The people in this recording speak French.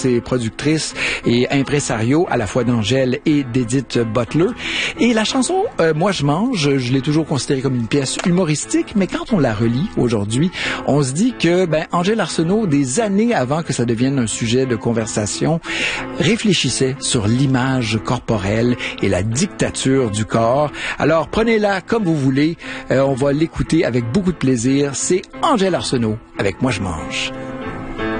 ses productrices et impresarios, à la fois d'Angèle et d'Edith Butler. Et la chanson Moi je mange, je l'ai toujours considérée comme une pièce humoristique, mais quand on la relit aujourd'hui, on se dit que Angèle Arsenault, des années avant que ça devienne un sujet de conversation, réfléchissait sur l'image corporelle et la dictature du corps. Alors prenez-la comme vous voulez, on va l'écouter avec beaucoup de plaisir. C'est Angèle Arsenault avec Moi je mange.